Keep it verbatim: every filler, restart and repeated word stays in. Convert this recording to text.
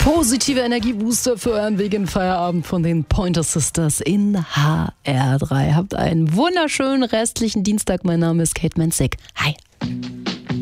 Positive Energiebooster für euren Weg in Feierabend von den Pointer Sisters in H R drei. Habt einen wunderschönen restlichen Dienstag. Mein Name ist Kate Menzig. Hi.